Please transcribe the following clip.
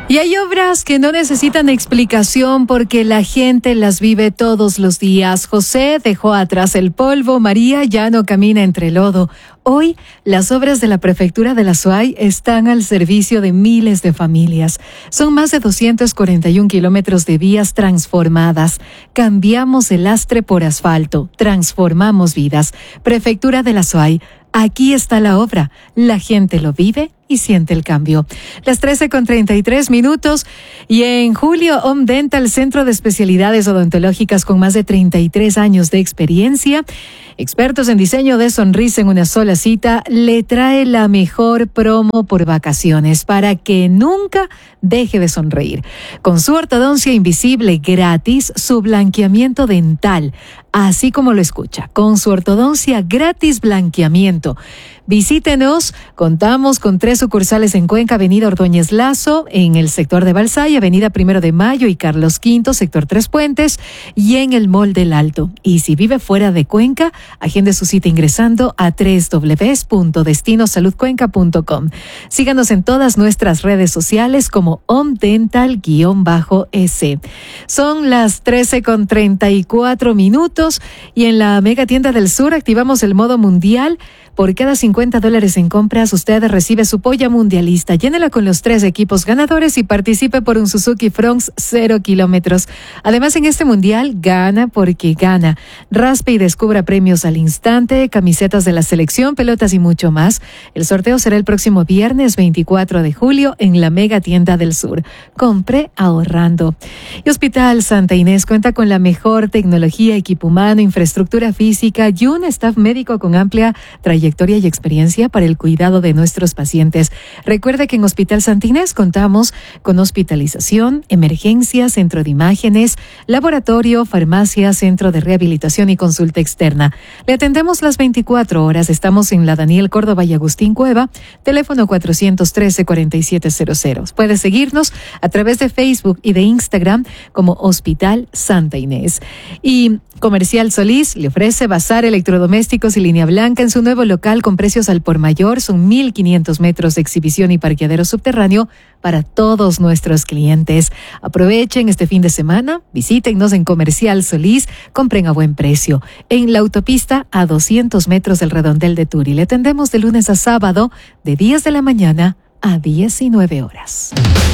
Y hay obras que no necesitan explicación porque la gente las vive todos los días. José dejó atrás el polvo, María ya no camina entre lodo. Hoy, las obras de la Prefectura de la SUAY están al servicio de miles de familias. Son más de 241 kilómetros de vías transformadas. Cambiamos el lastre por asfalto. Transformamos vidas. Prefectura de la SUAY. Aquí está la obra. La gente lo vive y siente el cambio. Las 13:33 y en julio Om Dental, Centro de Especialidades Odontológicas con más de 33 años de experiencia, expertos en diseño de sonrisa en una sola cita, le trae la mejor promo por vacaciones para que nunca deje de sonreír. Con su ortodoncia invisible gratis, su blanqueamiento dental, así como lo escucha, con su ortodoncia gratis blanqueamiento. Visítenos, contamos con 3 sucursales en Cuenca, Avenida Ordóñez Lazo, en el sector de Balsay, Avenida 1 de Mayo y Carlos V, sector Tres Puentes, y en el Mall del Alto. Y si vive fuera de Cuenca, agende su cita ingresando a www.destinosaludcuenca.com. Síganos en todas nuestras redes sociales como omdental_s. Son las 13:34 y en la Mega Tienda del Sur activamos el modo mundial. Por cada $50 en compras, usted recibe su polla mundialista. Llénela con los 3 equipos ganadores y participe por un Suzuki Fronx 0 kilómetros. Además, en este mundial, gana porque gana. Raspe y descubra premios al instante, camisetas de la selección, pelotas y mucho más. El sorteo será el próximo viernes 24 de julio en la Mega Tienda del Sur. Compre ahorrando. Y Hospital Santa Inés cuenta con la mejor tecnología, equipo humano, infraestructura física y un staff médico con amplia trayectoria y experiencia para el cuidado de nuestros pacientes. Recuerde que en Hospital Santa Inés contamos con hospitalización, emergencia, centro de imágenes, laboratorio, farmacia, centro de rehabilitación y consulta externa. Le atendemos las 24 horas. Estamos en la Daniel Córdoba y Agustín Cueva, teléfono 413-4700. Puede seguirnos a través de Facebook y de Instagram como Hospital Santa Inés. Y Comercial Solís le ofrece bazar electrodomésticos y línea blanca en su nuevo local con precios al por mayor. Son 1,500 metros de exhibición y parqueadero subterráneo para todos nuestros clientes. Aprovechen este fin de semana, visítennos en Comercial Solís, compren a buen precio. En la autopista a 200 metros del Redondel de Turi. Le atendemos de lunes a sábado de 10 de la mañana a 19 horas.